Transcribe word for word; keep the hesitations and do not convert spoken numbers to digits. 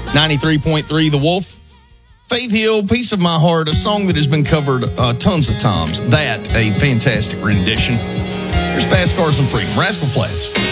ninety-three point three The Wolf. Faith Hill, Piece of My Heart, a song that has been covered uh, tons of times. That, a fantastic rendition. Here's Fast Cars and Freedom, Rascal Flatts.